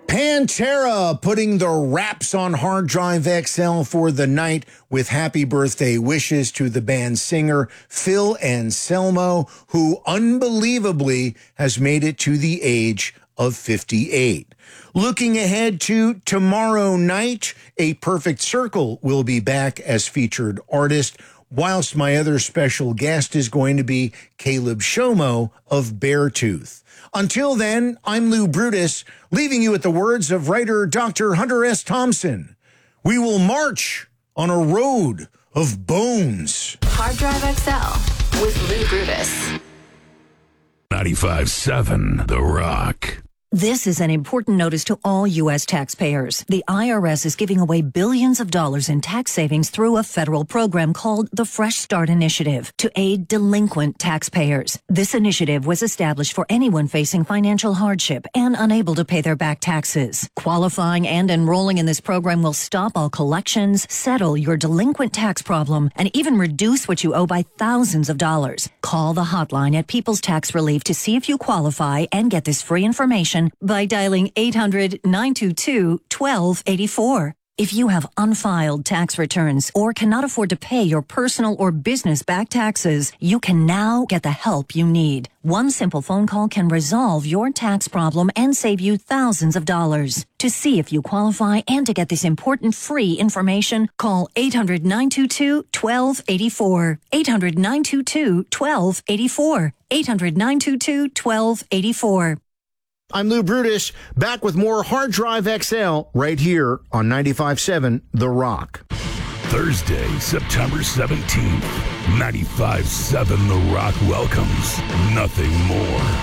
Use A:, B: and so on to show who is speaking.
A: Pantera putting the wraps on Hard Drive XL for the night with happy birthday wishes to the band's singer, Phil Anselmo, who unbelievably has made it to the age of 58. Looking ahead to tomorrow night, A Perfect Circle will be back as featured artist, whilst my other special guest is going to be Caleb Shomo of Beartooth. Until then, I'm Lou Brutus, leaving you with the words of writer Dr. Hunter S. Thompson. We will march on a road of bones.
B: Hard Drive XL with Lou Brutus.
C: 95.7 The Rock.
D: This is an important notice to all U.S. taxpayers. The IRS is giving away billions of dollars in tax savings through a federal program called the Fresh Start Initiative to aid delinquent taxpayers. This initiative was established for anyone facing financial hardship and unable to pay their back taxes. Qualifying and enrolling in this program will stop all collections, settle your delinquent tax problem, and even reduce what you owe by thousands of dollars. Call the hotline at People's Tax Relief to see if you qualify and get this free information by dialing 800-922-1284. If you have unfiled tax returns or cannot afford to pay your personal or business back taxes, you can now get the help you need. One simple phone call can resolve your tax problem and save you thousands of dollars. To see if you qualify and to get this important free information, call 800-922-1284. 800-922-1284. 800-922-1284.
A: I'm Lou Brutus, back with more Hard Drive XL right here on 95.7 The Rock.
C: Thursday, September 17th, 95.7 The Rock welcomes Nothing More.